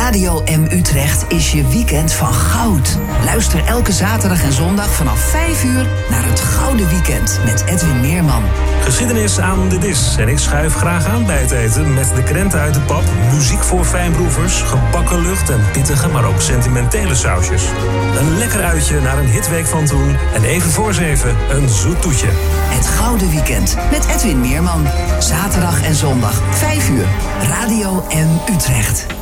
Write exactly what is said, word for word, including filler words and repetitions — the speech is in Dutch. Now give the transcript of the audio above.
Radio M Utrecht is je weekend van goud. Luister elke zaterdag en zondag vanaf vijf uur naar het Gouden Weekend met Edwin Meerman. Geschiedenis aan de dis. En ik schuif graag aan bij het eten met de krenten uit de pap, muziek voor fijnproevers, gebakken lucht en pittige, maar ook sentimentele sausjes. Een lekker uitje naar een hitweek van toen en even voor zeven een zoet toetje. Het Gouden Weekend met Edwin Meerman. Zaterdag en zondag, vijf uur. Radio M Utrecht.